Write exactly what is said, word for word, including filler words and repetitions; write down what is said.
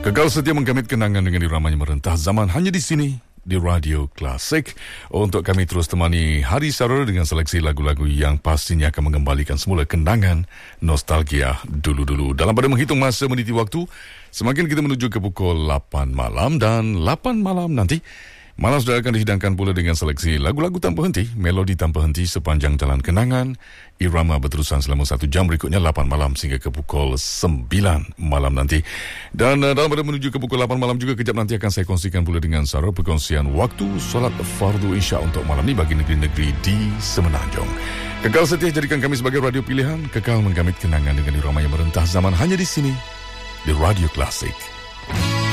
Kekal setia menggamit kenangan dengan iramanya merentah zaman hanya di sini, di Radio Klasik. Untuk kami terus temani Hari Sarul dengan seleksi lagu-lagu yang pastinya akan mengembalikan semula kenangan nostalgia dulu-dulu. Dalam pada menghitung masa meniti waktu, semakin kita menuju ke pukul lapan malam, dan lapan malam nanti malam sudah akan dihidangkan pula dengan seleksi lagu-lagu tanpa henti, melodi tanpa henti sepanjang jalan kenangan, irama berterusan selama satu jam, berikutnya lapan malam sehingga ke pukul sembilan malam nanti. Dan uh, dalam pada menuju ke pukul lapan malam juga, kejap nanti akan saya kongsikan pula dengan Sarah perkongsian waktu solat fardu isya untuk malam ni bagi negeri-negeri di Semenanjung. Kekal setia jadikan kami sebagai radio pilihan, kekal menggamit kenangan dengan irama yang merentah zaman hanya di sini, di Radio Klasik.